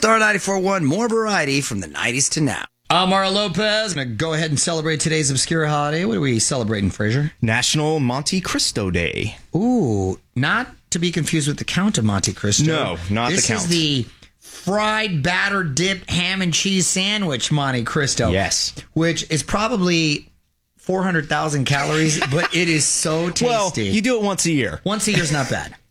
Star 94.1, more variety from the 90s to now. I'm Mario Lopez. I'm going to go ahead and celebrate today's obscure holiday. What are we celebrating, Fraser? National Monte Cristo Day. Ooh, not to be confused with the Count of Monte Cristo. No, not the Count. This is the fried batter dipped ham and cheese sandwich Monte Cristo. Yes. Which is probably 400,000 calories, but it is so tasty. Well, you do it once a year. Once a year is not bad.